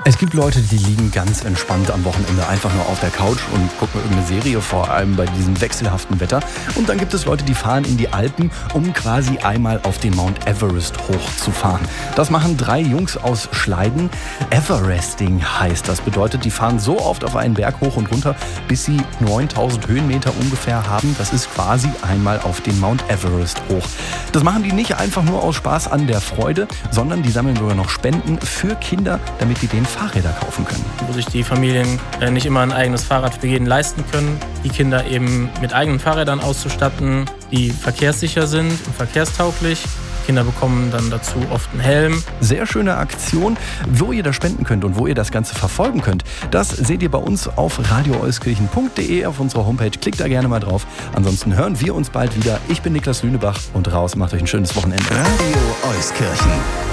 Es gibt Leute, die liegen ganz entspannt am Wochenende einfach nur auf der Couch und gucken irgendeine Serie, vor allem bei diesem wechselhaften Wetter. Und dann gibt es Leute, die fahren in die Alpen, um quasi einmal auf den Mount Everest hochzufahren. Das machen 3 Jungs aus Schleiden. Everesting heißt das. Bedeutet, die fahren so oft auf einen Berg hoch und runter, bis sie 9000 Höhenmeter ungefähr haben. Das ist quasi einmal auf den Mount Everest hoch. Das machen die nicht einfach nur aus Spaß an der Freude, sondern die sammeln sogar noch Spenden für Kinder, damit die den Fahrräder kaufen können. Wo sich die Familien nicht immer ein eigenes Fahrrad für jeden leisten können, die Kinder eben mit eigenen Fahrrädern auszustatten, die verkehrssicher sind und verkehrstauglich. Kinder bekommen dann dazu oft einen Helm. Sehr schöne Aktion. Wo ihr da spenden könnt und wo ihr das Ganze verfolgen könnt, das seht ihr bei uns auf radioeuskirchen.de auf unserer Homepage. Klickt da gerne mal drauf. Ansonsten hören wir uns bald wieder. Ich bin Niklas Lünebach und raus. Macht euch ein schönes Wochenende. Radio Euskirchen.